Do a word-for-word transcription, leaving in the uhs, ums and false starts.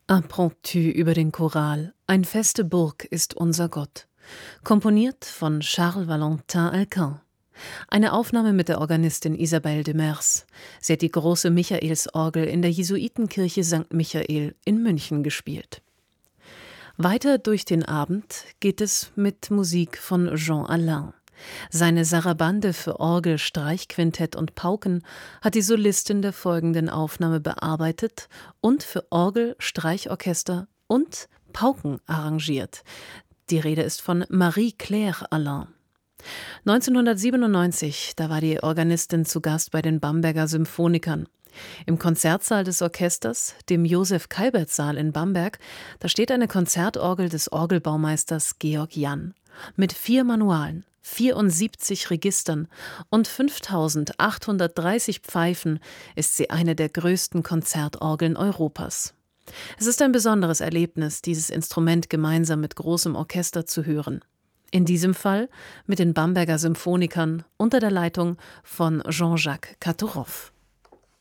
Impromptu über den Choral. Ein feste Burg ist unser Gott. Komponiert von Charles Valentin Elkin. Eine Aufnahme mit der Organistin Isabelle de Mers. Sie hat die große Michaelsorgel in der Jesuitenkirche Sankt Michael in München gespielt. Weiter durch den Abend geht es mit Musik von Jean Alain. Seine Sarabande für Orgel, Streichquintett und Pauken hat die Solistin der folgenden Aufnahme bearbeitet und für Orgel, Streichorchester und Pauken arrangiert. Die Rede ist von Marie-Claire Alain. neunzehnhundertsiebenundneunzig, da war die Organistin zu Gast bei den Bamberger Symphonikern. Im Konzertsaal des Orchesters, dem Josef-Kalbert-Saal in Bamberg, da steht eine Konzertorgel des Orgelbaumeisters Georg Jann. Mit vier Manualen, vierundsiebzig Registern und fünftausendachthundertdreißig Pfeifen ist sie eine der größten Konzertorgeln Europas. Es ist ein besonderes Erlebnis, dieses Instrument gemeinsam mit großem Orchester zu hören. In diesem Fall mit den Bamberger Symphonikern unter der Leitung von Jean-Jacques Katorow.